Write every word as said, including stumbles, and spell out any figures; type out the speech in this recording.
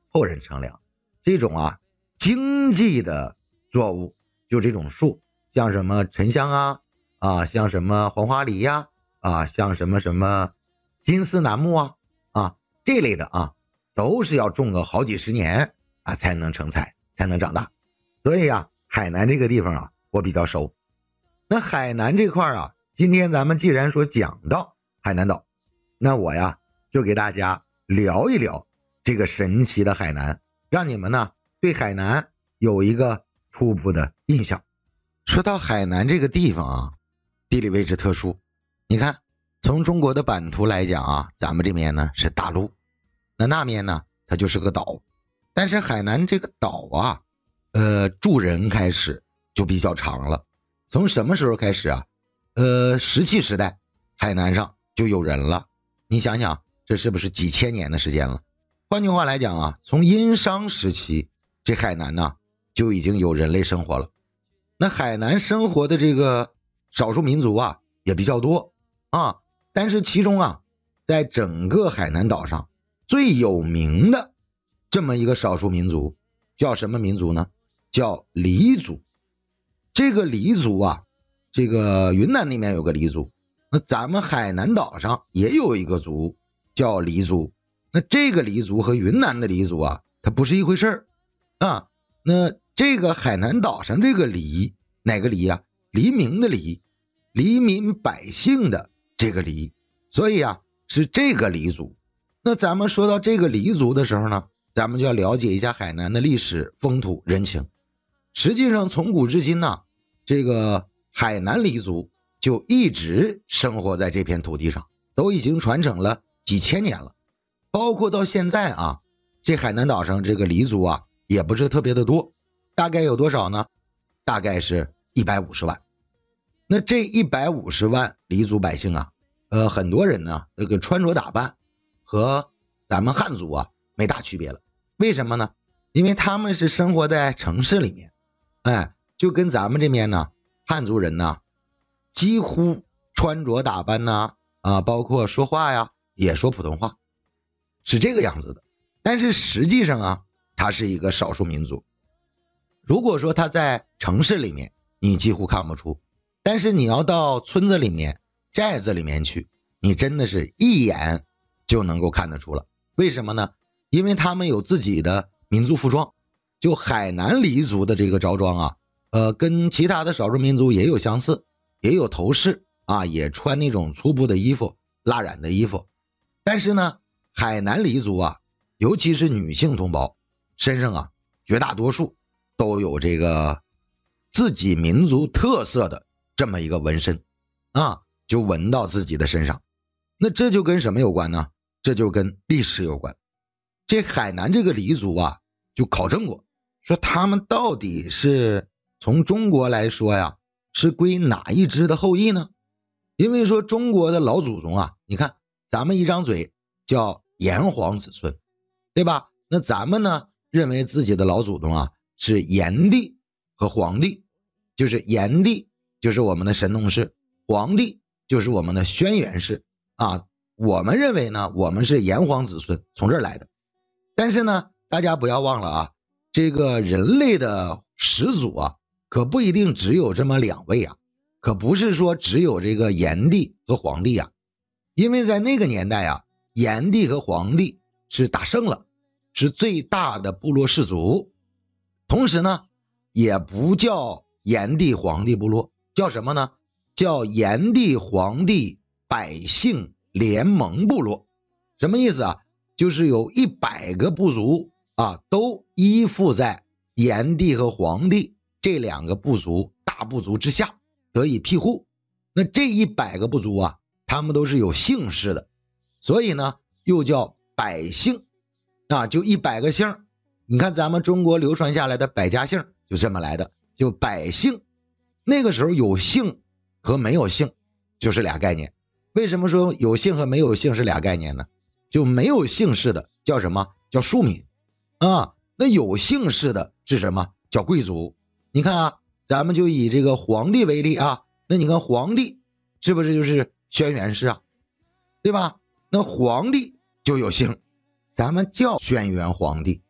后人乘凉。这种啊经济的作物，就这种树，像什么沉香啊啊，像什么黄花梨呀 啊, 啊，像什么什么金丝楠木啊啊这类的啊，都是要种个好几十年啊才能成材，才能长大。所以啊，海南这个地方啊，我比较熟。那海南这块啊，今天咱们既然说讲到海南岛，那我呀就给大家聊一聊这个神奇的海南，让你们呢对海南有一个初步的印象。说到海南这个地方啊，地理位置特殊，你看从中国的版图来讲啊，咱们这边呢是大陆，那那面呢它就是个岛。但是海南这个岛啊，呃，住人开始就比较长了。从什么时候开始啊？呃，石器时代，海南上就有人了。你想想，这是不是几千年的时间了？换句话来讲啊，从殷商时期，这海南呢就已经有人类生活了。那海南生活的这个少数民族啊也比较多啊，但是其中啊，在整个海南岛上最有名的这么一个少数民族叫什么民族呢？叫黎族。这个黎族啊，这个云南那边有个黎族，那咱们海南岛上也有一个族叫黎族。那这个黎族和云南的黎族啊，它不是一回事儿啊。那这个海南岛上这个黎，哪个黎啊？黎明的黎，黎民百姓的这个黎，所以啊是这个黎族。那咱们说到这个黎族的时候呢，咱们就要了解一下海南的历史、风土人情。实际上从古至今呢，这个海南黎族就一直生活在这片土地上，都已经传承了几千年了。包括到现在啊，这海南岛上这个黎族啊也不是特别的多，大概有多少呢？大概是一百五十万。那这一百五十万黎族百姓啊，呃，很多人呢这个穿着打扮和咱们汉族啊没大区别了。为什么呢？因为他们是生活在城市里面，哎，就跟咱们这边呢汉族人呢几乎穿着打扮呢啊，包括说话呀也说普通话，是这个样子的。但是实际上啊，他是一个少数民族。如果说他在城市里面你几乎看不出，但是你要到村子里面寨子里面去，你真的是一眼就能够看得出了。为什么呢？因为他们有自己的民族服装，就海南黎族的这个着装啊，呃，跟其他的少数民族也有相似，也有头饰啊，也穿那种粗布的衣服、蜡染的衣服。但是呢，海南黎族啊，尤其是女性同胞身上啊，绝大多数都有这个自己民族特色的这么一个纹身啊，就纹到自己的身上。那这就跟什么有关呢？这就跟历史有关。这海南这个黎族啊，就考证过，说他们到底是从中国来说呀，是归哪一支的后裔呢？因为说中国的老祖宗啊，你看咱们一张嘴叫炎黄子孙，对吧？那咱们呢认为自己的老祖宗啊是炎帝和黄帝，就是炎帝就是我们的神农氏，黄帝就是我们的轩辕氏啊。我们认为呢，我们是炎黄子孙，从这儿来的。但是呢，大家不要忘了啊，这个人类的始祖啊，可不一定只有这么两位啊，可不是说只有这个炎帝和黄帝啊。因为在那个年代啊，炎帝和黄帝是打胜了，是最大的部落氏族。同时呢，也不叫炎帝黄帝部落，叫什么呢？叫炎帝黄帝百姓联盟部落。什么意思啊？就是有一百个部族啊，都依附在炎帝和黄帝这两个部族大部族之下得以庇护。那这一百个部族啊，他们都是有姓氏的，所以呢又叫百姓啊，就一百个姓。你看咱们中国流传下来的百家姓就这么来的，就百姓。那个时候有姓和没有姓就是俩概念。为什么说有姓和没有姓是俩概念呢？就没有姓氏的叫什么？叫庶民啊。那有姓氏的是什么？叫贵族。你看啊，咱们就以这个皇帝为例啊，那你看皇帝是不是就是轩辕氏啊，对吧？那皇帝就有姓，咱们叫轩辕皇帝